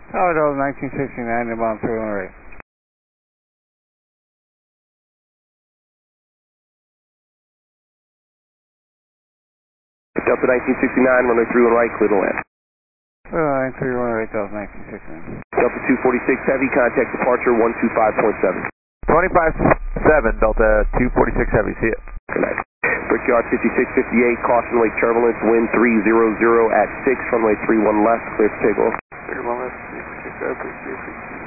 Tower Delta 1969, inbound 318. Delta 1969, runway 31 right, clear to land. 318, Delta 1969. Delta 246 Heavy, contact departure 125.7. 25-7, Delta 246 Heavy, see it. Good night. Brickyard 5658, caution lake turbulence, wind 300 at 6, runway 31 left, clear for takeoff. 31 left, 6 open, 360.